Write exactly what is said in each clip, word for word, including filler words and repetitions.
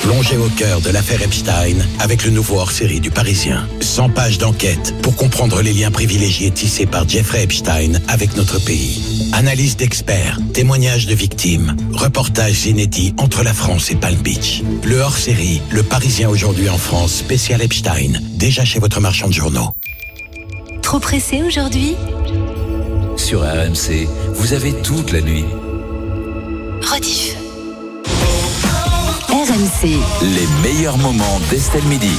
Plongez au cœur de l'affaire Epstein avec le nouveau hors-série du Parisien. cent pages d'enquête pour comprendre les liens privilégiés tissés par Jeffrey Epstein avec notre pays. Analyse d'experts, témoignages de victimes, reportages inédits entre la France et Palm Beach. Le hors-série, le Parisien aujourd'hui en France, spécial Epstein, déjà chez votre marchand de journaux. Trop pressé aujourd'hui ? Sur R M C, vous avez toute la nuit. Rediff. R M C. Les meilleurs moments d'Estelle Midi.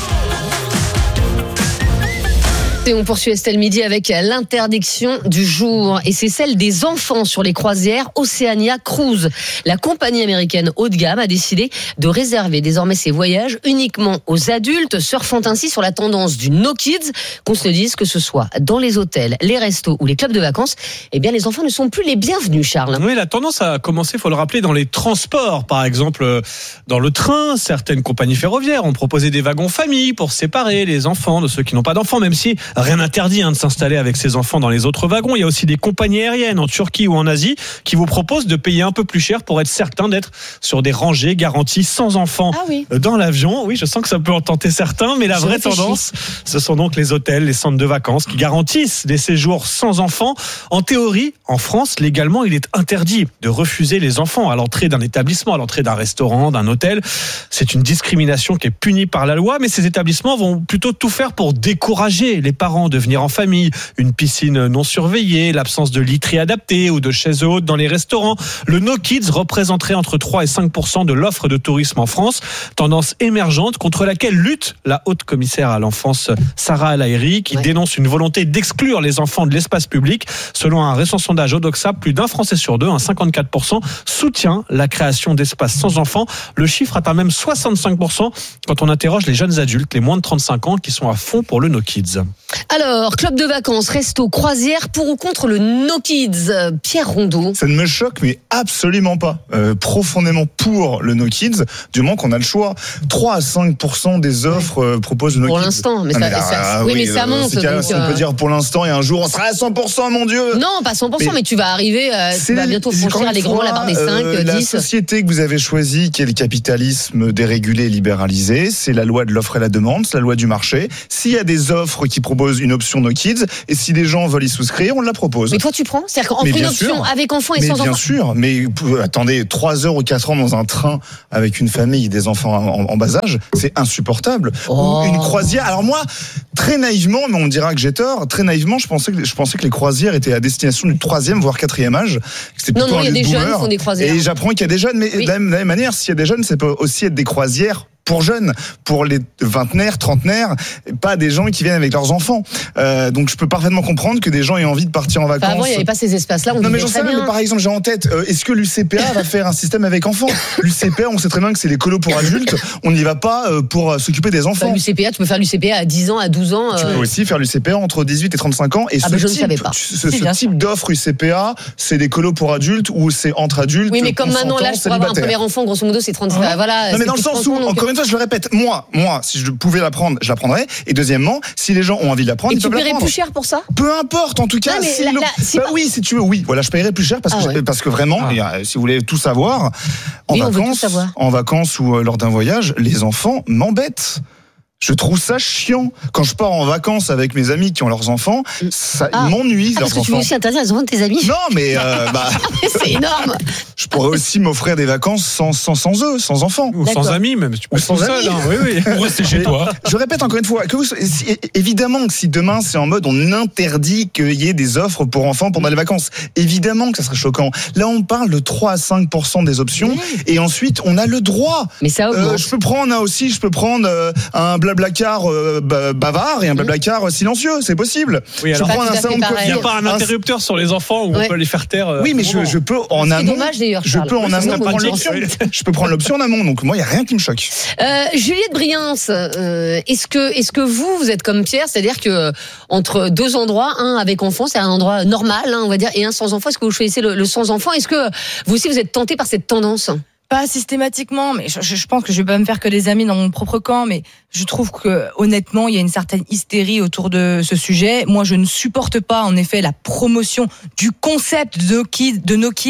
Et on poursuit Estelle Midi avec l'interdiction du jour. Et c'est celle des enfants sur les croisières Oceania Cruise. La compagnie américaine haut de gamme a décidé de réserver désormais ses voyages uniquement aux adultes, surfant ainsi sur la tendance du no kids. Qu'on se le dise, que ce soit dans les hôtels, les restos ou les clubs de vacances, eh bien les enfants ne sont plus les bienvenus, Charles. Oui, la tendance a commencé, il faut le rappeler, dans les transports. Par exemple, dans le train, certaines compagnies ferroviaires ont proposé des wagons famille pour séparer les enfants de ceux qui n'ont pas d'enfants, même si rien n'interdit hein, de s'installer avec ses enfants dans les autres wagons. Il y a aussi des compagnies aériennes en Turquie ou en Asie qui vous proposent de payer un peu plus cher pour être certain d'être sur des rangées garanties sans enfants ah oui. dans l'avion. Oui, je sens que ça peut en tenter certains, mais la je vraie réfléchis. tendance, ce sont donc les hôtels, les centres de vacances qui garantissent des séjours sans enfants. En théorie, en France, légalement, il est interdit de refuser les enfants à l'entrée d'un établissement, à l'entrée d'un restaurant, d'un hôtel. C'est une discrimination qui est punie par la loi, mais ces établissements vont plutôt tout faire pour décourager les parents de venir en famille, une piscine non surveillée, l'absence de literie adaptée ou de chaises hautes dans les restaurants. Le No Kids représenterait entre trois et cinq pour cent de l'offre de tourisme en France, tendance émergente contre laquelle lutte la haute commissaire à l'enfance Sarah El Haïry qui ouais. dénonce une volonté d'exclure les enfants de l'espace public. Selon un récent sondage Odoxa, plus d'un Français sur deux, un cinquante-quatre pour cent, soutient la création d'espaces sans enfants. Le chiffre atteint même soixante-cinq pour cent quand on interroge les jeunes adultes, les moins de trente-cinq ans qui sont à fond pour le No Kids. Alors, club de vacances, resto, croisière, pour ou contre le No Kids, Pierre Rondeau? Ça ne me choque, mais absolument pas. Euh, profondément pour le No Kids, du moment qu'on a le choix. trois à cinq pour cent des offres euh, proposent le No pour Kids. Pour l'instant, mais, ah, mais, ça, ça, ah, oui, oui, mais ça monte. Donc, donc, si on peut dire pour l'instant, et un jour, on sera à cent pour cent, mon Dieu. Non, pas cent pour cent, mais, mais tu vas arriver, euh, tu vas bientôt franchir les grands, la barre des cinq, euh, dix. La société que vous avez choisie, qui est le capitalisme dérégulé et libéralisé, c'est la loi de l'offre et la demande, c'est la loi du marché. S'il y a des offres qui proposent une option No Kids, et si les gens veulent y souscrire, on la propose. Mais toi, tu prends? C'est-à-dire qu'entre une option sûr. avec enfants et mais sans bien enfants? Bien sûr, mais attendez, trois heures ou quatre ans dans un train avec une famille et des enfants en, en bas âge, c'est insupportable. Oh. Ou une croisière. Alors moi, très naïvement, mais on me dira que j'ai tort, très naïvement, je pensais que, je pensais que les croisières étaient à destination du troisième, voire quatrième âge. Non, non, il y a des jeunes qui font des croisières. Et j'apprends qu'il y a des jeunes, mais oui. de, la même, de la même manière, s'il y a des jeunes, ça peut aussi être des croisières pour jeunes, pour les vingtenaires, trentenaires, pas des gens qui viennent avec leurs enfants. Euh, donc je peux parfaitement comprendre que des gens aient envie de partir en vacances. Enfin, avant, il n'y avait pas ces espaces-là. On non, mais j'en sais rien, mais par exemple, j'ai en tête, euh, est-ce que l'U C P A va faire un système avec enfants? L'U C P A, on sait très bien que c'est les colos pour adultes. On n'y va pas euh, pour euh, s'occuper des enfants. Enfin, L'U C P A, tu peux faire l'U C P A à dix ans, à douze ans. Euh... Tu peux aussi faire l'U C P A entre dix-huit et trente-cinq ans. Et ah, ce bah, je type, ne savais pas. Ce, ce type d'offre U C P A, c'est des colos pour adultes ou c'est entre adultes. Oui, mais comme maintenant, là, pour avoir un premier enfant, grosso modo, c'est trente. Hein voilà. Non, mais dans le sens où, encore une fois, je le répète, moi, moi, si je pouvais la prendre, je la prendrais. Et deuxièmement, si les gens ont envie de la prendre, et ils tu peuvent la paierais prendre. plus cher pour ça? Peu importe, en tout cas. Non, si la, le... la, si bah, oui, si tu veux, oui. Voilà, je paierais plus cher parce que, ah, ouais. je, parce que vraiment, ah. et, si vous voulez tout savoir, en oui, vacances, en vacances ou euh, lors d'un voyage, les enfants m'embêtent. Je trouve ça chiant. Quand je pars en vacances avec mes amis qui ont leurs enfants, ça ah. m'ennuie. Ah, parce que tu veux aussi interdire les enfants de tes amis? Non, mais euh, bah, c'est énorme. Je pourrais aussi m'offrir des vacances sans, sans, sans eux, sans enfants. Ou sans amis même. Tu peux Ou sans seul, amis. Hein. Oui, oui. Ou rester chez toi. Je répète encore une fois, que vous, si, évidemment que si demain c'est en mode on interdit qu'il y ait des offres pour enfants pendant les vacances, évidemment que ça serait choquant. Là, on parle de trois à cinq pour cent des options oui. et ensuite on a le droit. Mais ça augmente. Euh, je peux prendre hein, aussi, je peux prendre euh, un blablacar euh, bavard et un blablacar mmh. silencieux, c'est possible. Oui, alors, je prends un salon de il n'y a pas un interrupteur sur les enfants où ouais. on peut les faire taire. Euh, oui, mais je, je peux en amont. C'est dommage d'ailleurs. Je peux en amont prendre l'option. Je peux prendre l'option en amont. Donc moi, il n'y a rien qui me choque. Euh, Juliette Briens, euh, est-ce que, est-ce que vous, vous êtes comme Pierre, c'est-à-dire que entre deux endroits, un avec enfants, c'est un endroit normal, hein, on va dire, et un sans enfants, est-ce que vous choisissez le, le sans enfants? Est-ce que vous aussi vous êtes tenté par cette tendance? Pas systématiquement, mais je, je pense que je vais pas me faire que des amis dans mon propre camp, mais je trouve que honnêtement, il y a une certaine hystérie autour de ce sujet. Moi, je ne supporte pas, en effet, la promotion du concept de No Kids, de No Kids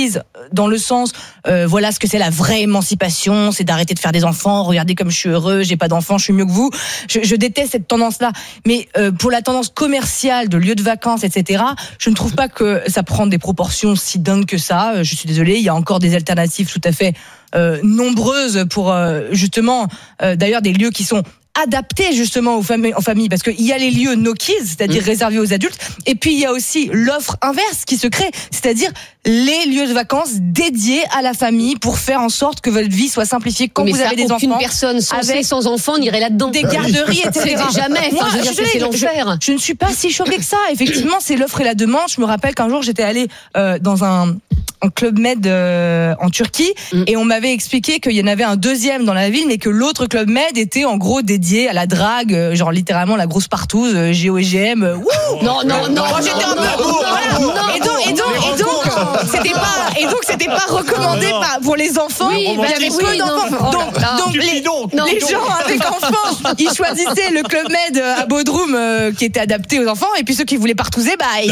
dans le sens, euh, voilà ce que c'est la vraie émancipation, c'est d'arrêter de faire des enfants, regardez comme je suis heureux, j'ai pas d'enfants, je suis mieux que vous. Je, je déteste cette tendance-là. Mais euh, pour la tendance commerciale de lieux de vacances, et cetera, je ne trouve pas que ça prend des proportions si dingues que ça. Je suis désolée, il y a encore des alternatives tout à fait euh, nombreuses pour euh, justement, euh, d'ailleurs, des lieux qui sont adapté justement aux familles, en famille, parce qu'il y a les lieux no kids, c'est-à-dire mmh. réservés aux adultes, et puis il y a aussi l'offre inverse qui se crée, c'est-à-dire les lieux de vacances dédiés à la famille pour faire en sorte que votre vie soit simplifiée quand mais vous ça, avez des aucune enfants. Aucune personne censée avec sans enfant n'irait là-dedans. Des garderies, et cetera. Jamais. Moi, enfin, je veux dire, c'est l'enfer. Je, je ne suis pas si choquée que ça. Effectivement, c'est l'offre et la demande. Je me rappelle qu'un jour, j'étais allée euh, dans un en Club Med euh, en Turquie mm. et on m'avait expliqué qu'il y en avait un deuxième dans la ville, mais que l'autre Club Med était en gros dédié à la drague, euh, genre littéralement la grosse partouze, euh, G O et G M. Euh, non, non, non. Moi, j'étais un peu. Et donc, et donc, et donc, c'était pas, et donc, c'était pas recommandé par, pour les enfants. Oui, il y avait peu d'enfants. Donc, donc les, les gens avec enfants, ils choisissaient le Club Med à Bodrum euh, qui était adapté aux enfants, et puis ceux qui voulaient partouzer, bah ils. Non,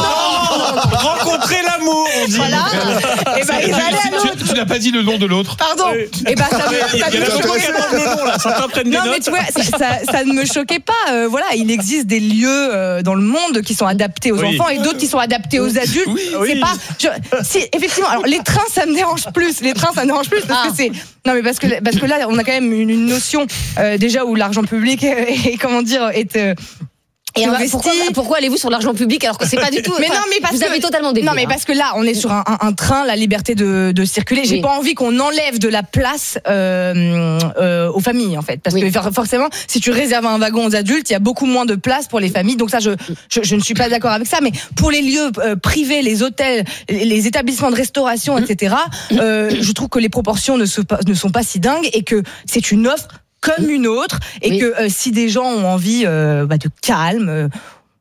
non, non. Rencontrer l'amour, on dit. Voilà. Et bah, ils allaient à l'autre. Tu, tu n'as pas dit le nom de l'autre. Pardon. Et bah, ça me, ça il y a me choquait pas. Le nom, là, ça t'apprenne des non, notes. mais tu vois, ça, ça, ça ne me choquait pas. Euh, voilà, il existe des lieux euh, dans le monde qui sont adaptés aux oui. enfants et d'autres qui sont adaptés aux adultes. Oui, c'est oui. pas. Je, si, effectivement. Alors, les trains, ça me dérange plus. Les trains, ça me dérange plus parce ah. que c'est. Non, mais parce que parce que là, on a quand même une, une notion euh, déjà où l'argent public est, comment dire, est. Euh, Et pourquoi, pourquoi allez-vous sur l'argent public alors que c'est pas du tout. Mais non, mais parce vous que, avez totalement dévié. Non, mais parce que là, on est sur un, un, un train, la liberté de, de circuler. J'ai oui. pas envie qu'on enlève de la place euh, euh, aux familles, en fait, parce oui. que forcément, si tu réserves un wagon aux adultes, il y a beaucoup moins de place pour les familles. Donc ça, je je, je ne suis pas d'accord avec ça. Mais pour les lieux euh, privés, les hôtels, les établissements de restauration, et cetera, euh, je trouve que les proportions ne, se, ne sont pas si dingues et que c'est une offre comme une autre, et oui. que euh, si des gens ont envie euh, bah, de calme, euh,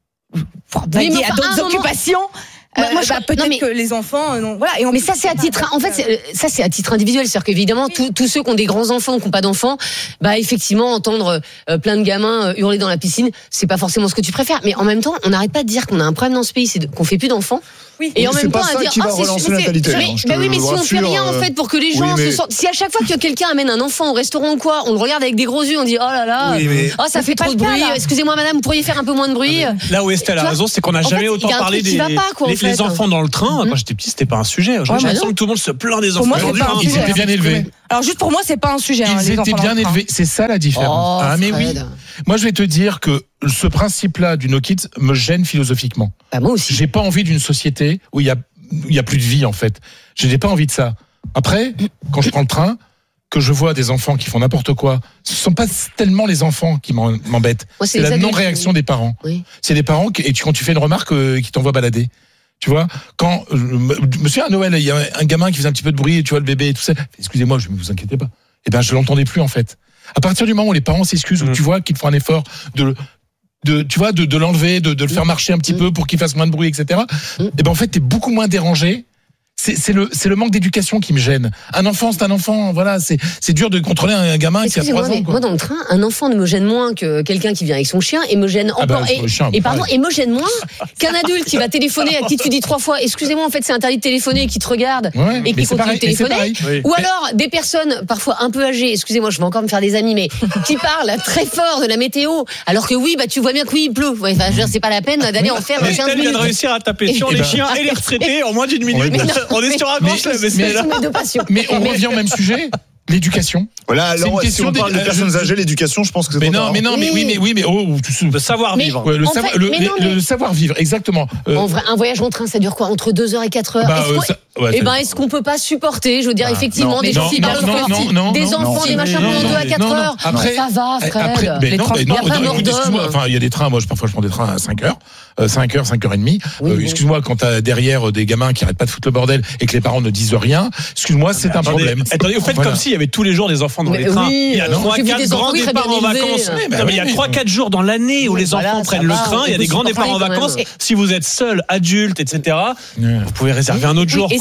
bah, il y a d'autres occupations. Euh, moi, je, bah, peut-être non, mais, que les enfants, euh, non, voilà. Et on mais ça, c'est à titre, en fait, c'est, ça, c'est à titre individuel. C'est-à-dire qu'évidemment, oui. tous ceux qui ont des grands enfants ou qui n'ont pas d'enfants, bah, effectivement, entendre euh, plein de gamins euh, hurler dans la piscine, c'est pas forcément ce que tu préfères. Mais en même temps, on n'arrête pas de dire qu'on a un problème dans ce pays, c'est de, qu'on fait plus d'enfants. Oui. Et oui, en même temps, à dire, ah, c'est relancer la natalité. Mais, bah oui, mais si on fait rien, en fait, pour que les gens oui, mais... se sentent, si à chaque fois que quelqu'un amène un enfant au restaurant ou quoi, on le regarde avec des gros yeux, on dit, oh là là, oui, mais... oh, ça fait trop de bruit, excusez-moi madame, vous pourriez faire un peu moins de bruit. Là où Estelle a raison, c'est qu'on n'a jamais autant parlé des les enfants dans le train. Quand j'étais petit, c'était pas un sujet. J'ai l'impression que tout le monde se plaint des enfants. Ils étaient bien élevés. Alors juste pour moi, c'est pas un sujet. Ils étaient bien élevés, c'est ça la différence. Ah mais oui. Moi, je vais te dire que ce principe-là du no kids me gêne philosophiquement. Moi aussi. J'ai pas envie d'une société où il y a il y a plus de vie en fait. Je n'ai pas envie de ça. Après, quand je prends le train, que je vois des enfants qui font n'importe quoi, ce sont pas tellement les enfants qui m'embêtent. Moi, c'est, c'est la non-réaction des parents. Oui. C'est des parents qui, et tu, quand tu fais une remarque euh, qui t'envoient balader. Tu vois, quand je me souviens à Noël, il y a un gamin qui faisait un petit peu de bruit, tu vois le bébé et tout ça. Excusez-moi, je ne vous inquiétez pas. Eh ben, je l'entendais plus en fait. À partir du moment où les parents s'excusent, mmh. où tu vois qu'ils font un effort de de tu vois de, de l'enlever, de, de le faire marcher un petit mmh. peu pour qu'il fasse moins de bruit, et cetera. Mmh. Et ben en fait, t'es beaucoup moins dérangé. C'est, c'est le c'est le manque d'éducation qui me gêne. Un enfant, c'est un enfant. Voilà, c'est c'est dur de contrôler un gamin qui a trois ans. Quoi. Moi, dans le train, un enfant ne me gêne moins que quelqu'un qui vient avec son chien et me gêne encore. Ah bah, et, chien, et pardon, et me gêne moins qu'un adulte qui va téléphoner à qui tu dis trois fois, excusez-moi, en fait, c'est interdit de téléphoner, et qui te regarde ouais, et qui continue pareil, de téléphoner. Oui. Ou alors des personnes parfois un peu âgées. Excusez-moi, je vais encore me faire des amis, mais qui parlent très fort de la météo, alors que oui, bah tu vois bien que oui, il pleut. Ouais, enfin, c'est pas la peine d'aller en faire quinze minutes. Estelle vient de réussir à taper sur les chiens et les retraités en moins d'une minute. On est sur un grand. Mais, mais, mais on revient au même sujet, l'éducation. Voilà, alors si on parle de personnes âgées, l'éducation, je pense que c'est mais pas non, tard. mais non, mais oui, mais oui, mais oh, le savoir vivre. Ouais, le, savoir, fait, le, non, le, le savoir vivre, exactement. Euh, en vrai, un voyage en train, ça dure quoi, entre deux heures et quatre heures? Bah, est-ce, euh, ça, ouais, eh ben, est-ce qu'on peut pas supporter, je veux dire, ah, effectivement, non, des non, filles, non, non, non, non, des non, enfants, non, des machins pendant deux à quatre heures? Après, ça va, Fred. Après, mais les non, mais non, non, excuse-moi, enfin, il y a des trains, moi, parfois, je prends des trains à cinq heures, cinq heures, cinq heures trente. Excuse-moi, quand t'as derrière des gamins qui arrêtent pas de foutre le bordel et que les parents ne disent rien, excuse-moi, c'est un problème. Attendez, vous faites comme s'il y avait tous les jours des enfants dans les trains. Il y a trois quatre grands départs en vacances. Non, mais il y a trois quatre jours dans l'année où les enfants prennent le train. Il y a des grands départs en vacances. Si vous êtes seul, adulte, et cetera, vous pouvez réserver un autre jour. Et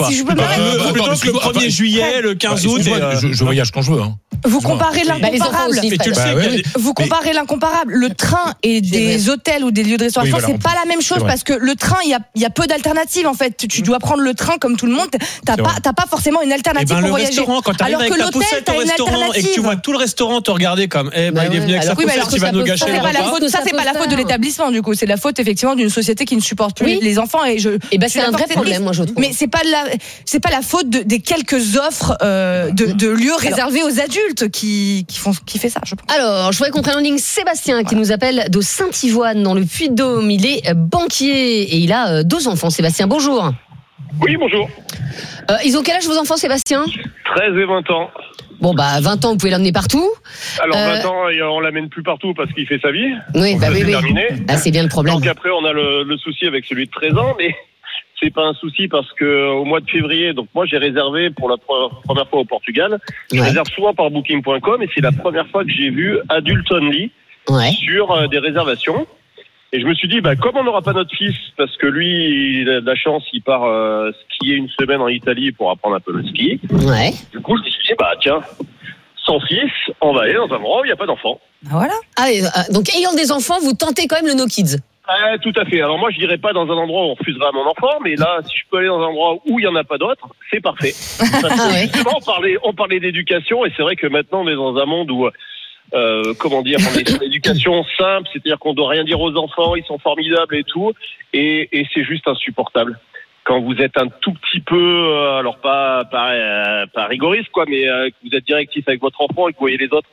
quoi. si je peux me Bah, permettre, euh, Plutôt attends, que le excuse-moi, premier enfin, juillet, le quinze Bah, août. excuse-moi, et, euh, je, je voyage quand je veux. Hein. vous Excuse-moi. comparez Bah, les enfants l'incomparable. aussi, Mais tu le Bah, sais, ouais. qu'il y a des- Vous comparez l'incomparable. Le train et des hôtels ou des lieux de restauration, Oui, voilà, c'est en pas plus. la même chose C'est vrai. parce que le train, il y a, il y a peu d'alternatives en fait. Tu, tu dois prendre le train comme tout le monde. T'as C'est pas, vrai. t'as pas forcément une Eh alternative ben, pour le voyager. restaurant, quand t'arrives Alors avec que ta l'hôtel, poussette t'as au une restaurant et que tu alternative. vois tout le restaurant te regarder comme, eh ben, Bah il est ouais, venu avec sa alors- Oui, mais poussette, alors il que va ça nous peut gâcher faire le C'est pas la repas. faute, ça c'est pas la faute de l'établissement du coup, c'est la faute effectivement d'une société qui ne supporte plus Oui. les enfants et je. Et ben je suis c'est un d'accord, vrai c'est problème, triste. moi je trouve. Mais c'est pas la, c'est pas la faute de- des quelques offres euh, de, de lieux réservés aux adultes qui, qui font, qui fait ça. Je pense. Alors, je voudrais qu'on prenne en ligne Sébastien qui nous appelle de Saint-Ivoine dans le Puy-de-Dôme. Il est banquier et il a euh, deux enfants. Sébastien, bonjour. Oui, bonjour. Euh, ils ont quel âge vos enfants, Sébastien? treize et vingt ans. Bon, bah, vingt ans, vous pouvez l'emmener partout. Alors, Euh, vingt ans, et on l'amène plus partout parce qu'il fait sa vie. Oui, Donc bah ça, oui, c'est oui. terminé. Ah, c'est bien le problème. Donc après, on a le, le souci avec celui de treize ans, mais c'est pas un souci parce que au mois de février, donc moi j'ai réservé pour la pre- première fois au Portugal. Je Ouais. réserve souvent par booking point com et c'est la première fois que j'ai vu Adult Only Ouais. sur euh, des réservations. Et je me suis dit, bah, comme on n'aura pas notre fils, parce que lui, il a de la chance, il part euh, skier une semaine en Italie pour apprendre un peu le ski. Ouais. Du coup, je me suis dit, bah tiens, sans fils, on va aller dans un endroit où il n'y a pas d'enfants. Ah, voilà. Ah, et, euh, donc, ayant des enfants, vous tentez quand même le No Kids. Ah, tout à fait. Alors moi, je dirais pas dans un endroit où on refusera à mon enfant, mais là, si je peux aller dans un endroit où il y en a pas d'autres, c'est parfait. Parce que Ah ouais. justement, on parlait, on parlait d'éducation, et c'est vrai que maintenant, on est dans un monde où, euh, comment dire, on est dans l'éducation simple, c'est-à-dire qu'on doit rien dire aux enfants, ils sont formidables et tout, et, et c'est juste insupportable. Quand vous êtes un tout petit peu, euh, alors pas pas, euh, pas rigoriste quoi, mais euh, que vous êtes directif avec votre enfant et que vous voyez les autres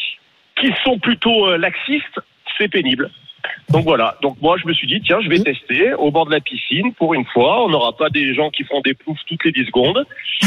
qui sont plutôt euh, laxistes, c'est pénible. Donc voilà. Donc moi je me suis dit tiens je vais tester au bord de la piscine pour une fois. On n'aura pas des gens qui font des ploufs toutes les dix secondes.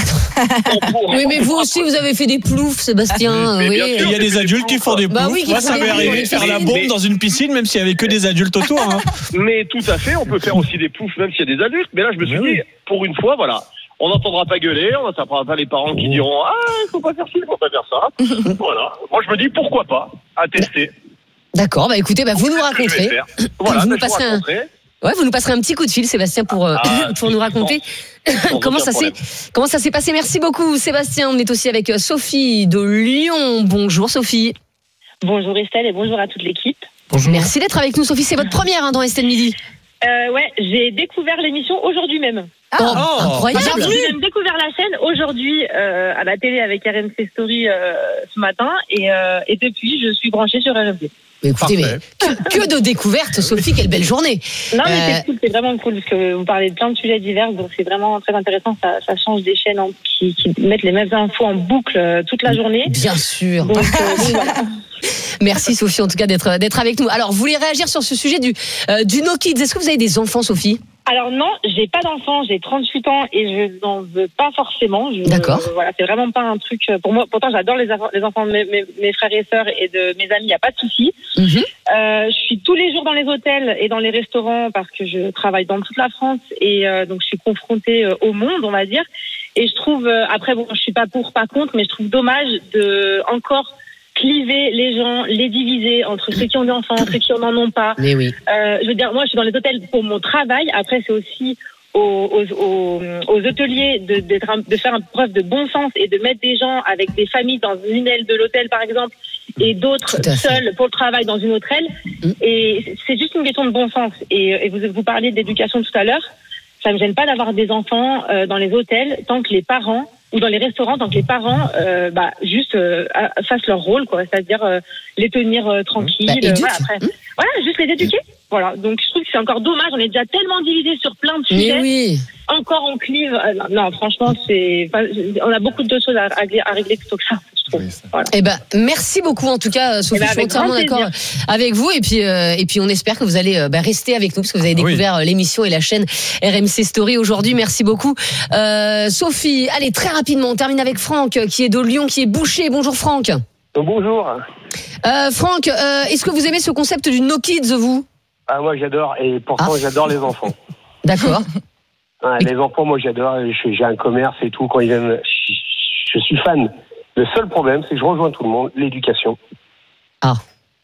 On pourra- Oui, mais vous aussi, vous avez fait des ploufs, Sébastien. Mais oui. bien sûr. Et il y a des adultes qui font des Bah poufs. oui, qui Moi, font ça des m'est poufs. arrivé de faire la bombe Mais- dans une piscine, même s'il y avait que des adultes autour. Hein. Mais tout à fait, on peut faire aussi des ploufs même s'il y a des adultes. Mais là je me suis Mais dit pour une fois voilà. On n'entendra pas gueuler, on n'entendra pas les parents qui diront ah faut pas faire ci, faut pas faire ça. Voilà. Moi je me dis pourquoi pas à tester. D'accord, bah écoutez, bah, vous nous Je vais raconterez. faire. Voilà, Vous bah, nous je passerez un- raconterai. Ouais, vous nous passerez un petit coup de fil, Sébastien, pour, euh, Ah, pour nous raconter sans comment aucun ça s'est problème. comment ça s'est passé. Merci beaucoup, Sébastien. On est aussi avec euh, Sophie de Lyon. Bonjour, Sophie. Bonjour Estelle et bonjour à toute l'équipe. Bonjour. Merci d'être avec nous, Sophie. C'est votre première hein, dans Estelle Midi. Euh, ouais, j'ai découvert l'émission aujourd'hui même. Oh, Oh, incroyable. J'ai même découvert la chaîne aujourd'hui euh, à la télé avec R M C Story euh, ce matin et, euh, et depuis je suis branchée sur R M C. Mais écoutez, mais Parfait. que, que de découvertes, Sophie. Quelle belle journée. Non mais Euh, c'est cool, c'est vraiment cool parce que vous parlez de plein de sujets divers donc c'est vraiment très intéressant. Ça, ça change des chaînes en- qui, qui mettent les mêmes infos en boucle euh, toute la journée. Bien sûr. Donc, euh, donc voilà. Merci, Sophie, en tout cas, d'être d'être avec nous. Alors, vous voulez réagir sur ce sujet du, euh, du No Kids. Est-ce que vous avez des enfants, Sophie? Alors non, j'ai pas d'enfant, j'ai trente-huit ans et je n'en veux pas forcément. Je- D'accord. euh, voilà, c'est vraiment pas un truc euh, pour moi. Pourtant, j'adore les, enfants- les enfants de mes, mes- mes frères et sœurs et de mes amis, il y a pas de souci. Mhm. Euh, je suis tous les jours dans les hôtels et dans les restaurants parce que je travaille dans toute la France et euh, donc je suis confrontée euh, au monde, on va dire. Et je trouve, euh, après bon, je suis pas pour, pas contre, mais je trouve dommage de encore cliver les gens, les diviser entre ceux qui ont des enfants, ceux qui en ont pas. Mais oui. Euh, je veux dire, moi, je suis dans les hôtels pour mon travail. Après, c'est aussi aux, aux, aux, aux hôteliers de, d'être un- de faire une preuve de bon sens et de mettre des gens avec des familles dans une aile de l'hôtel, par exemple, et d'autres Tout à fait. seuls pour le travail dans une autre aile. Mm. Et c'est juste une question de bon sens. Et, et vous, vous parliez d'éducation tout à l'heure. Ça me gêne pas d'avoir des enfants euh, dans les hôtels tant que les parents ou dans les restaurants tant que les parents euh, bah, juste euh, fassent leur rôle, quoi, c'est-à-dire euh, les tenir euh, tranquilles. Bah, euh, éduque. voilà, après, voilà, juste les éduquer. Voilà, donc je trouve que c'est encore dommage. On est déjà tellement divisés sur plein de sujets. Mais oui. Encore on clive. Euh, non, non, franchement, c'est. enfin, on a beaucoup de choses à, à régler- à régler plutôt que ça. Je trouve. Voilà. Eh ben, merci beaucoup en tout cas, Sophie. Eh ben, je suis avec entièrement grand d'accord plaisir. avec vous. Et puis, euh, et puis, on espère que vous allez euh, bah, rester avec nous parce que vous avez Ah oui. découvert euh, l'émission et la chaîne R M C Story aujourd'hui. Merci beaucoup, euh, Sophie. Allez, très rapidement, on termine avec Franck, euh, qui est de Lyon, qui est boucher. Bonjour, Franck. Bonjour. Euh, Franck, euh, est-ce que vous aimez ce concept du No Kids, vous? Ah, moi j'adore, et pourtant Ah. j'adore les enfants. D'accord. Ouais, les enfants, moi j'adore, je- j'ai un commerce et tout, quand ils viennent, je, je suis fan. Le seul problème, c'est que je rejoins tout le monde, l'éducation. Ah.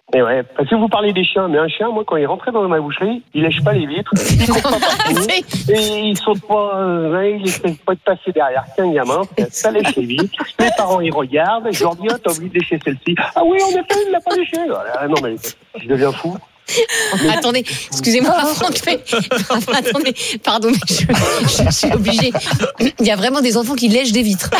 Et ouais, parce que vous parlez des chiens, mais un chien, moi, quand il rentrait dans ma boucherie, il lèche pas les vitres, il court pas partout, et il saute pas, euh, il essaie pas de passer derrière. C'est un gamin, ça lèche les vitres. Les parents, ils regardent, je leur dis, oh, t'as oublié de lécher celle-ci. Ah oui, en effet, il l'a pas léché. Ah, non, mais je deviens fou. Mais... Attendez, excusez-moi, Franck, mais... attendez, pardon, mais je, je suis obligée. Il y a vraiment des enfants qui lèchent des vitres.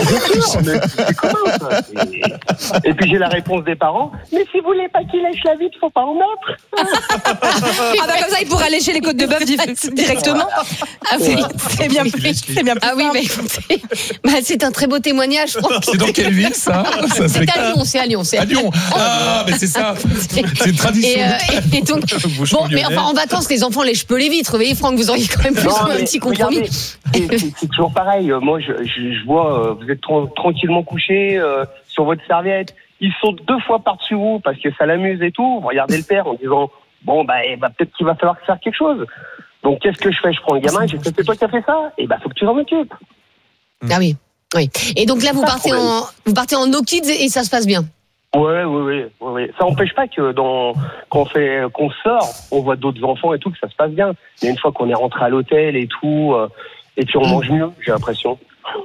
Mais c'est comment ça? Et... et puis j'ai la réponse des parents. Mais si vous voulez pas qu'il lèche la vitre, faut pas en mettre. Ah bah comme ça, il pourra lécher les côtes de bœuf directement. Ah oui, c'est bien plus, c'est bien plus. Ah oui, mais écoutez, bah, c'est un très beau témoignage, Franck. C'est dans quelle ville ça, ça C'est à Lyon, c'est à Lyon, c'est à Lyon. Ah, mais c'est ça. C'est une tradition. Et, euh, et donc, bon, mais enfin, en vacances, les enfants lèchent peu les vitres. Vous voyez, Franck, vous auriez quand même plus non, un petit compromis. Regardez, c'est, c'est, c'est toujours pareil. Moi, je, je, je vois, euh, vous êtes tra- tranquillement couché euh, sur votre serviette. Ils sautent deux fois par-dessus vous parce que ça l'amuse et tout. Vous regardez le père en disant, bon, bah, bah peut-être qu'il va falloir faire quelque chose. Donc, qu'est-ce que je fais? Je prends le gamin, je fais, c'est toi qui as fait ça. Et bah, faut que tu t'en occupes. Ah oui, oui. Et donc là, vous partez en, vous partez en no kids et ça se passe bien. Ouais, oui, oui, oui, oui. Ça n'empêche pas que dans, quand on fait, qu'on sort, on voit d'autres enfants et tout, que ça se passe bien. Mais une fois qu'on est rentré à l'hôtel et tout, euh, et puis on mange mieux, j'ai l'impression.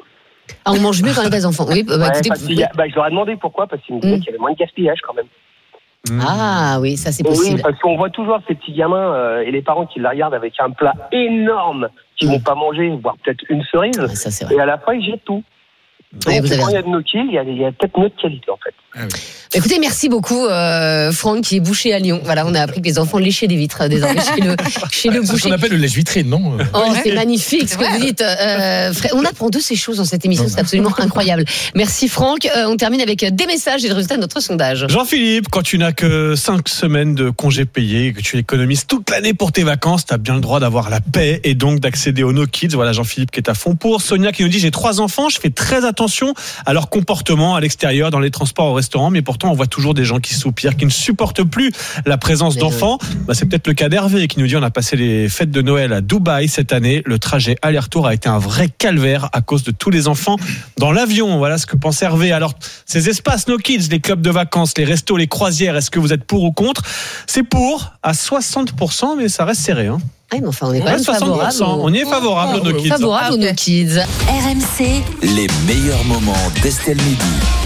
Ah, on mange mieux quand on a des enfants. Oui, bah, ouais, écoutez, parce qu'il y a, bah, je leur ai demandé pourquoi, parce qu'ils me disaient mmh. qu'il y avait moins de gaspillage quand même. Ah oui, ça c'est possible. Oui, parce qu'on voit toujours ces petits gamins euh, et les parents qui la regardent avec un plat énorme qu'ils mmh. vont pas manger, voire peut-être une cerise. Ouais, ça, c'est vrai. Et à la fin, ils jettent tout. Donc, ouais, vous avez quand il y a de nos kills, il y a, il y a peut-être notre qualité en fait. Ah oui. Écoutez, merci beaucoup, euh, Franck, qui est boucher à Lyon. Voilà, on a appris que les enfants léchaient des vitres désormais chez le, chez le boucher. boucher. C'est ce qu'on appelle le lèche-vitrine, non? Oh, ouais. C'est magnifique ce que vous dites. Euh, on apprend de ces choses dans cette émission, c'est absolument incroyable. Merci, Franck. Euh, on termine avec des messages et le résultat de notre sondage. Jean-Philippe, quand tu n'as que cinq semaines de congés payés et que tu économises toute l'année pour tes vacances, tu as bien le droit d'avoir la paix et donc d'accéder aux No Kids. Voilà, Jean-Philippe qui est à fond pour. Sonia qui nous dit, j'ai trois enfants, je fais très attention à leur comportement à l'extérieur, dans les transports, au restaurant, mais pourtant on voit toujours des gens qui soupirent, qui ne supportent plus la présence mais d'enfants. Bah, c'est peut-être le cas d'Hervé qui nous dit, on a passé les fêtes de Noël à Dubaï cette année. Le trajet aller-retour a été un vrai calvaire à cause de tous les enfants dans l'avion. Voilà ce que pense Hervé. Alors, ces espaces No Kids, les clubs de vacances, les restos, les croisières, est-ce que vous êtes pour ou contre? C'est pour à soixante pour cent, mais ça reste serré. Hein. Ah, mais enfin, on est quand même favorable. On y est favorable aux No Kids. Favorable aux No Kids. R M C. Les meilleurs moments d'Estelle Midi.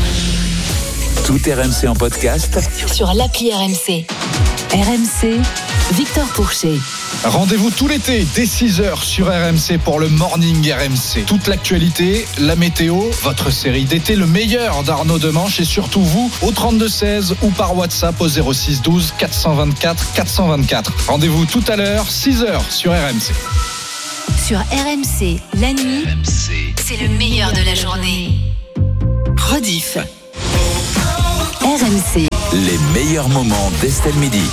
Tout R M C en podcast sur l'appli R M C. R M C, Victor Pourchet. Rendez-vous tout l'été dès six heures sur R M C pour le Morning R M C. Toute l'actualité, la météo, votre série d'été, le meilleur d'Arnaud Demanche et surtout vous au trente-deux seize ou par WhatsApp au zéro six douze quatre cent vingt-quatre quatre cent vingt-quatre. Rendez-vous tout à l'heure, six heures sur R M C. Sur R M C, la nuit, R M C. C'est le meilleur de la journée. Rediff. R M C. Les meilleurs moments d'Estelle Midi.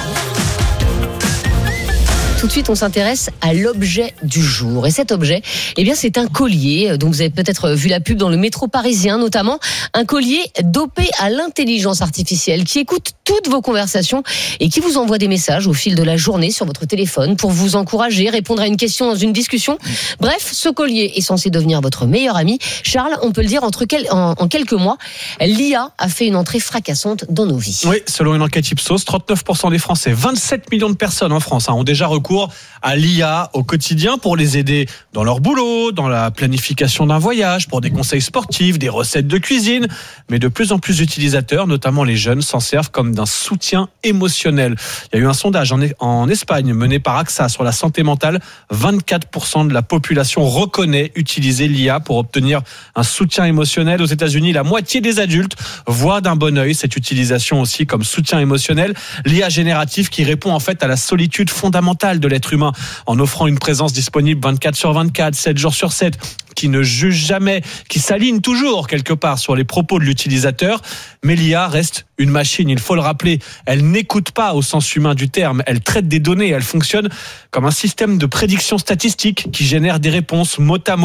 Tout de suite, on s'intéresse à l'objet du jour. Et cet objet, eh bien, c'est un collier dont vous avez peut-être vu la pub dans le métro parisien, notamment un collier dopé à l'intelligence artificielle qui écoute toutes vos conversations et qui vous envoie des messages au fil de la journée sur votre téléphone pour vous encourager, répondre à une question dans une discussion. Bref, ce collier est censé devenir votre meilleur ami. Charles, on peut le dire, entre quel, en, en quelques mois, l'I A a fait une entrée fracassante dans nos vies. Oui, selon une enquête Ipsos, trente-neuf pour cent des Français, vingt-sept millions de personnes en France, hein, ont déjà recours à l'I A au quotidien pour les aider dans leur boulot, dans la planification d'un voyage, pour des conseils sportifs, des recettes de cuisine. Mais de plus en plus d'utilisateurs, notamment les jeunes, s'en servent comme d'un soutien émotionnel. Il y a eu un sondage en, en Espagne mené par AXA sur la santé mentale. vingt-quatre pour cent de la population reconnaît utiliser l'I A pour obtenir un soutien émotionnel. Aux États-Unis, la moitié des adultes voient d'un bon œil cette utilisation aussi comme soutien émotionnel. L'I A générative qui répond en fait à la solitude fondamentale de l'être humain en offrant une présence disponible vingt-quatre sur vingt-quatre, sept jours sur sept, qui ne juge jamais, qui s'aligne toujours quelque part sur les propos de l'utilisateur. Mais l'I A reste une machine, il faut le rappeler. Elle n'écoute pas au sens humain du terme, elle traite des données, elle fonctionne comme un système de prédiction statistique qui génère des réponses mot à mot.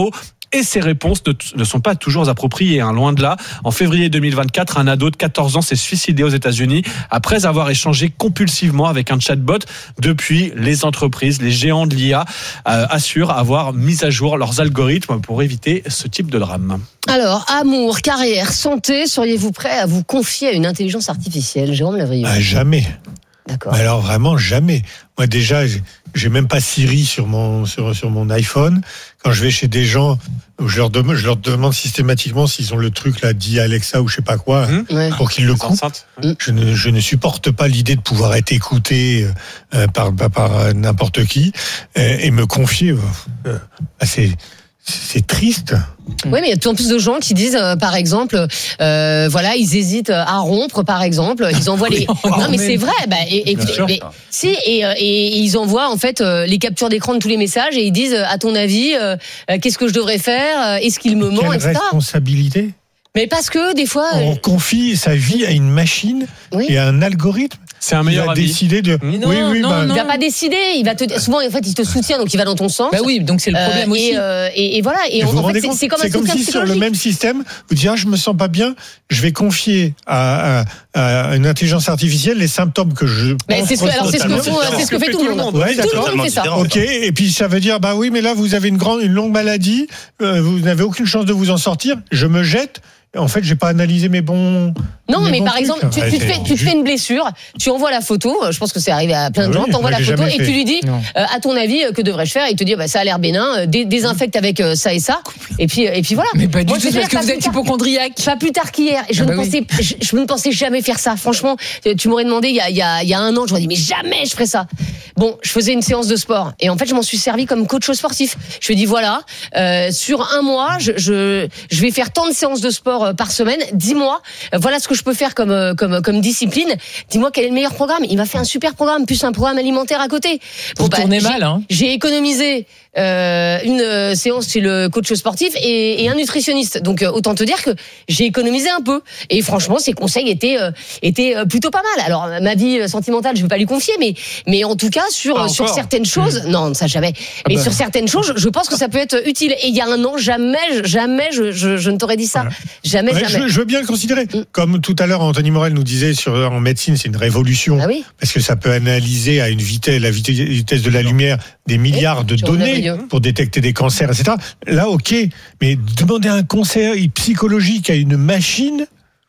et ces réponses ne, ne sont pas toujours appropriées, hein, loin de là. En février deux mille vingt-quatre, un ado de quatorze ans s'est suicidé aux États-Unis après avoir échangé compulsivement avec un chatbot. Depuis, les entreprises, les géants de l'I A euh, assurent avoir mis à jour leurs algorithmes pour éviter ce type de drame. Alors, amour, carrière, santé, seriez-vous prêt à vous confier à une intelligence artificielle, Jérôme Lavrieux? Ah, jamais. D'accord. Alors vraiment jamais. Moi déjà, j'ai, j'ai même pas Siri sur mon sur sur mon iPhone. Quand je vais chez des gens, je leur demande, je leur demande systématiquement s'ils ont le truc là dit Alexa ou je sais pas quoi, mmh. hein, pour qu'ils le coupent. Mmh. Je ne je ne supporte pas l'idée de pouvoir être écouté euh, par par n'importe qui euh, et me confier. Euh, c'est c'est triste. Oui, mais il y a de plus en plus de gens qui disent, euh, par exemple, euh, voilà, ils hésitent à rompre, par exemple. Ils envoient les. Non, mais c'est vrai. Bah, et, écoutez, mais, si, et, et, et ils envoient en fait euh, les captures d'écran de tous les messages et ils disent, à ton avis, euh, qu'est-ce que je devrais faire? Est-ce qu'il me ment, Quelle et cetera. Responsabilité. Mais parce que des fois, on confie sa vie à une machine oui. et à un algorithme. C'est un meilleur ami. Il va décider de. Non, oui, oui, non, bah... il va pas décider. Il va te. Souvent, en fait, il te soutient, donc il va dans ton sens. Bah oui, donc c'est le problème euh, aussi. Et, euh, et, et voilà. Et, et en, vous en fait, c'est, c'est comme, c'est comme si sur le même système, vous dites ah, je me sens pas bien, je vais confier à, à, à une intelligence artificielle les symptômes que je. Mais c'est ce que, alors c'est ce que, font, c'est ce que fait tout le monde. Ouais, tout le monde fait ça. Ok. Et puis ça veut dire bah oui, mais là vous avez une grande, une longue maladie, euh, vous n'avez aucune chance de vous en sortir. Je me jette. En fait, j'ai pas analysé mes bons. Non, mes mais bons par trucs. exemple, tu, tu, te fais, tu te fais une blessure, tu envoies la photo. Je pense que c'est arrivé à plein de ah gens. Oui, t'envoies la photo et fait. tu lui dis, euh, à ton avis, que devrais-je faire? Il te dit, bah, ça a l'air bénin. Dé- désinfecte avec euh, ça et ça. Et puis, et puis voilà. Mais pas du Moi, tout, parce que vous êtes hypochondriaque. Pas plus tard qu'hier. Je, ah bah ne oui. pensais, je, je ne pensais jamais faire ça. Franchement, tu m'aurais demandé il y a, il y a, il y a un an, je m'aurais dit, mais jamais je ferais ça. Bon, je faisais une séance de sport et en fait, je m'en suis servi comme coach sportif. Je lui ai dit, voilà, euh, sur un mois, je, je, je vais faire tant de séances de sport euh, par semaine. Dis-moi, euh, voilà ce que je peux faire comme, euh, comme, comme discipline. Dis-moi quel est le meilleur programme. Il m'a fait un super programme, plus un programme alimentaire à côté. Bon, vous bah, tournez mal, hein. J'ai économisé euh, une euh, séance chez le coach sportif et, et un nutritionniste. Donc euh, autant te dire que j'ai économisé un peu. Et franchement, ses conseils étaient euh, étaient euh, plutôt pas mal. Alors ma vie sentimentale, je vais pas lui confier, mais mais en tout cas sur pas sur encore. certaines choses, mmh. non, ça jamais. Mais ah bah. sur certaines choses, je pense que ça peut être utile. Et il y a un an, jamais, jamais, je je, je ne t'aurais dit ça. Ouais. Jamais, ouais, jamais. Je, je veux bien le considérer. Mmh. Comme tout à l'heure, Anthony Morel nous disait sur en médecine, c'est une révolution ah oui. parce que ça peut analyser à une vitesse, la vitesse de la lumière, des milliards de données pour détecter des cancers, et cetera. Là, ok, mais demander un conseil psychologique à une machine.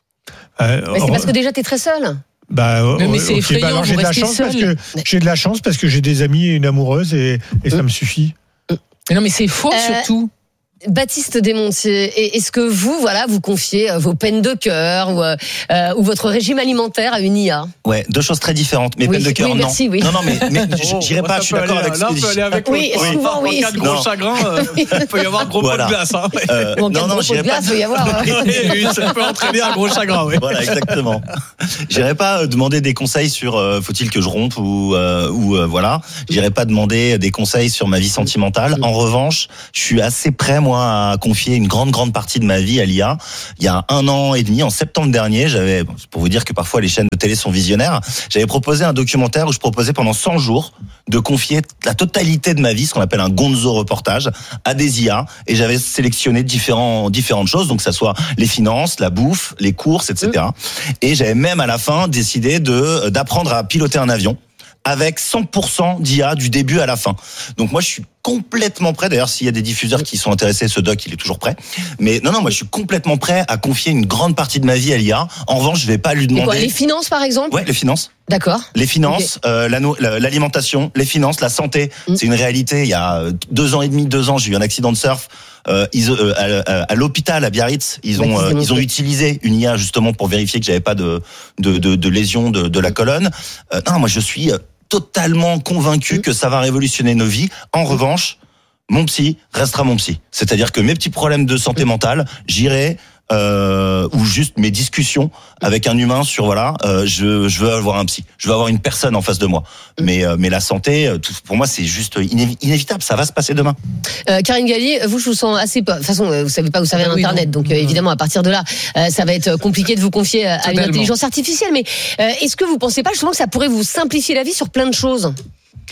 Euh, mais c'est parce que déjà t'es très seul. Bah, mais, mais c'est okay, effrayant, bah alors j'ai de la chance seul. parce que j'ai de la chance parce que j'ai des amis et une amoureuse et, et ça me suffit. Mais non, mais c'est faux euh... surtout. Baptiste Desmontiers, est-ce que vous, voilà, vous confiez vos peines de cœur ou, euh, ou votre régime alimentaire à une I A? Ouais, deux choses très différentes. Mes oui, peines de cœur, oui, non. merci, oui. Non, non, mais, mais j'irai pas. Oh, je suis d'accord avec là, ce que on peut aller avec oui, oui, souvent, oui. En cas de gros non. chagrin, euh, il peut y avoir gros voilà. pot de glace. Hein. Euh, bon, non, non, j'irai pas. Glace, y avoir, oui, ça peut entraîner un gros chagrin. Oui. Voilà, exactement. J'irai pas demander des conseils sur euh, faut-il que je rompe ou euh, ou euh, voilà. J'irai pas demander des conseils sur ma vie sentimentale. En revanche, je suis assez prêt moi à confier une grande grande partie de ma vie à l'I A. Il y a un an et demi, en septembre dernier, j'avais, pour vous dire que parfois les chaînes de télé sont visionnaires, j'avais proposé un documentaire où je proposais pendant cent jours de confier la totalité de ma vie, ce qu'on appelle un gonzo reportage, à des I A, et j'avais sélectionné différents différentes choses, donc que ça soit les finances, la bouffe, les courses, et cetera. Et j'avais même à la fin décidé de d'apprendre à piloter un avion avec cent pour cent d'I A du début à la fin. Donc moi je suis complètement prêt, d'ailleurs s'il y a des diffuseurs qui sont intéressés, ce doc il est toujours prêt, mais non non moi je suis complètement prêt à confier une grande partie de ma vie à l'I A. En revanche je vais pas lui demander... Quoi, les finances par exemple? Ouais, les finances. D'accord. Les finances, okay. euh, la, l'alimentation, les finances, la santé, mmh. c'est une réalité. Il y a deux ans et demi, deux ans, j'ai eu un accident de surf. Euh, ils, euh, à, à l'hôpital à Biarritz, ils ont euh, ils ont utilisé une I A justement pour vérifier que j'avais pas de de de, de lésions de, de la colonne. Euh, non, moi je suis totalement convaincu mmh. que ça va révolutionner nos vies. En revanche, mon psy restera mon psy. C'est-à-dire que mes petits problèmes de santé mentale, j'irai euh, ou juste mes discussions avec un humain sur voilà, euh, je je veux avoir un psy, je veux avoir une personne en face de moi. Mais euh, mais la santé, tout, pour moi, c'est juste inévi- inévitable. Ça va se passer demain. Euh, Karine Galli, vous je vous sens assez. De toute façon, vous savez pas, vous savez ah, oui, Internet, non. donc euh, évidemment à partir de là, euh, ça va être compliqué de vous confier à Totalement. Une intelligence artificielle. Mais euh, est-ce que vous pensez pas justement que ça pourrait vous simplifier la vie sur plein de choses?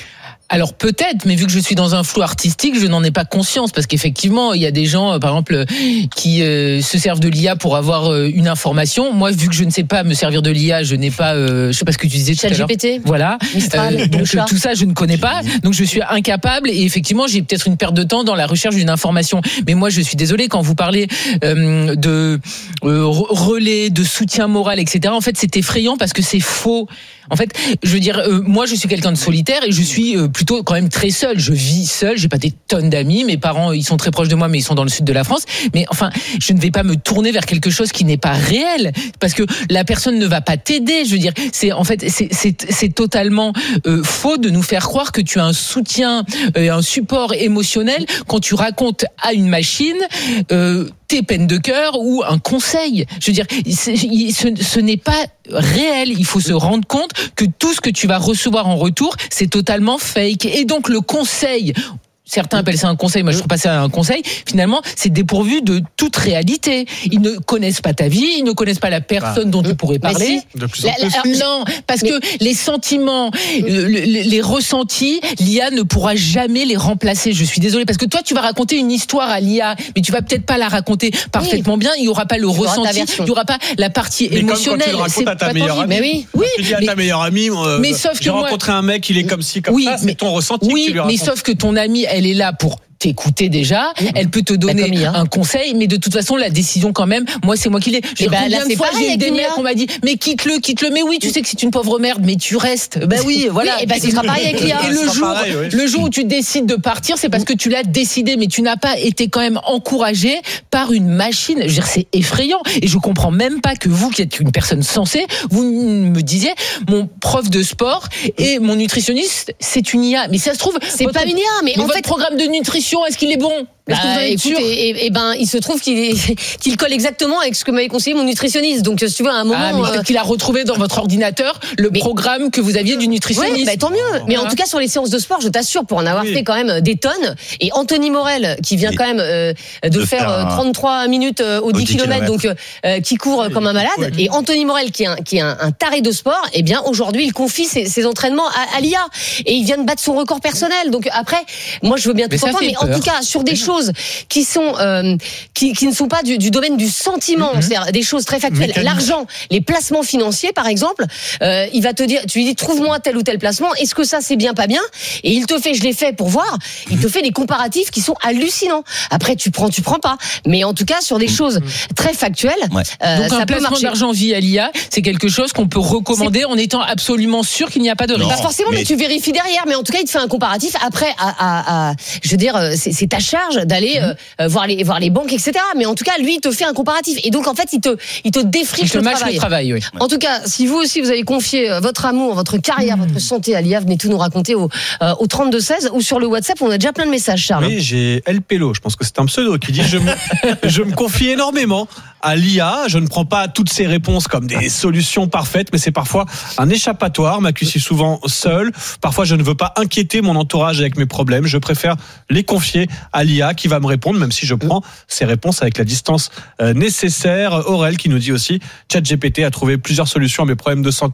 Alors peut-être, mais vu que je suis dans un flou artistique, je n'en ai pas conscience parce qu'effectivement, il y a des gens, euh, par exemple, qui euh, se servent de l'I A pour avoir euh, une information. Moi, vu que je ne sais pas me servir de l'I A, je n'ai pas, euh, je sais pas ce que tu disais tout à l'heure. ChatGPT. Voilà. Mistral, Euh, donc Lusha. tout ça, je ne connais pas. Donc je suis incapable et effectivement, j'ai peut-être une perte de temps dans la recherche d'une information. Mais moi, je suis désolée quand vous parlez euh, de euh, relais, de soutien moral, et cetera. En fait, c'est effrayant parce que c'est faux. En fait, je veux dire, euh, moi, je suis quelqu'un de solitaire et je suis euh, plutôt quand même très seul. Je vis seul. J'ai pas des tonnes d'amis. Mes parents, ils sont très proches de moi, mais ils sont dans le sud de la France. Mais enfin, je ne vais pas me tourner vers quelque chose qui n'est pas réel parce que la personne ne va pas t'aider. Je veux dire, c'est en fait, c'est c'est, c'est totalement euh, faux de nous faire croire que tu as un soutien, euh, un support émotionnel quand tu racontes à une machine. Euh, tes peines de cœur ou un conseil. Je veux dire, ce, ce n'est pas réel. Il faut se rendre compte que tout ce que tu vas recevoir en retour, c'est totalement fake. Et donc le conseil, certains appellent ça un conseil, moi je trouve pas ça un conseil, finalement c'est dépourvu de toute réalité. Ils ne connaissent pas ta vie, ils ne connaissent pas la personne ah. dont tu pourrais parler. De plus en plus. La, la, non, parce mais, que les sentiments, le, les, les ressentis, l'I A ne pourra jamais les remplacer. Je suis désolée, parce que toi tu vas raconter une histoire à l'I A, mais tu vas peut-être pas la raconter parfaitement oui. bien, il y aura pas le tu ressenti, il y aura pas la partie mais émotionnelle. Comme quand tu le racontes à ta meilleure amie. Mais oui, oui. Tu dis à ta meilleure amie, euh, mais sauf j'ai que rencontré moi, un mec, il est comme ci, comme oui, ça, c'est mais, ton ressenti oui, que tu lui racontes. Mais sauf que ton amie, elle est là pour t'écouter déjà, mmh. elle peut te donner bah, un conseil, mais de toute façon la décision quand même, moi c'est moi qui l'ai. Et bah, là c'est fois pareil j'ai eu des mecs, on m'a dit mais quitte-le, quitte-le, mais oui tu sais que c'est une pauvre merde, mais tu restes. Bah oui, voilà. Oui, et bah ce sera pareil avec l'I A. Et le jour, pareil, oui. le jour où tu décides de partir, c'est parce que tu l'as décidé, mais tu n'as pas été quand même encouragé par une machine. Je veux dire, c'est effrayant, et je comprends même pas que vous qui êtes une personne sensée, vous me disiez mon prof de sport et mon nutritionniste c'est une I A, mais ça se trouve c'est votre, pas une I A, mais, mais en votre fait programme de nutrition, est-ce qu'il est bon? Bah, écoute, et, et, et ben, il se trouve qu'il, est, qu'il colle exactement avec ce que m'avait conseillé mon nutritionniste. Donc, si tu veux, à un moment. Ah, mais peut-être euh... qu'il a retrouvé dans votre ordinateur le mais... programme que vous aviez du nutritionniste. Ouais, bah, tant mieux. Oh, mais voilà. En tout cas, sur les séances de sport, je t'assure, pour en avoir oui. fait quand même des tonnes. Et Anthony Morel, qui vient oui. quand même euh, de, de faire, faire un... trente-trois minutes euh, aux dix kilomètres, donc euh, qui court oui. comme un malade. Oui. Et Anthony Morel, qui est un, qui est un, un taré de sport, eh bien, aujourd'hui, il confie ses, ses entraînements à, à l'I A. Et il vient de battre son record personnel. Donc, après, moi, je veux bien tout entendre. Mais en tout cas, sur des choses qui sont Euh, qui, qui ne sont pas du, du domaine du sentiment, mm-hmm. c'est-à-dire des choses très factuelles. Mécanique. L'argent, les placements financiers, par exemple, euh, il va te dire, tu lui dis, trouve-moi tel ou tel placement. Est-ce que ça c'est bien, pas bien? Et il te fait, je l'ai fait pour voir. Il mm-hmm. te fait des comparatifs qui sont hallucinants. Après, tu prends, tu prends pas. Mais en tout cas, sur des mm-hmm. choses très factuelles, ouais. euh, donc ça un peut placement marcher. D'argent via l'I A, c'est quelque chose qu'on peut recommander c'est... en étant absolument sûr qu'il n'y a pas de risque. Pas forcément, mais... mais tu vérifies derrière. Mais en tout cas, il te fait un comparatif. Après, à, à, à je veux dire, c'est, c'est ta charge d'aller mm-hmm. euh, voir les voir les banques, et cetera. Mais en tout cas, lui, il te fait un comparatif. Et donc, en fait, il te, il te défriche il te le, travail. le travail. Oui. En tout cas, si vous aussi, vous avez confié votre amour, votre carrière, mmh. votre santé à l'I A, venez tout nous raconter au, euh, au trente-deux seize ou sur le WhatsApp. On a déjà plein de messages, Charles. Oui, j'ai El Pélo, je pense que c'est un pseudo, qui dit je me, je me confie énormément à l'I A. Je ne prends pas toutes ces réponses comme des solutions parfaites, mais c'est parfois un échappatoire. Ma suis souvent seul. Parfois, je ne veux pas inquiéter mon entourage avec mes problèmes. Je préfère les confier à l'I A qui va me répondre, même si je prends ces réponses avec la distance nécessaire. Aurel qui nous dit aussi, ChatGPT a trouvé plusieurs solutions à mes problèmes de santé.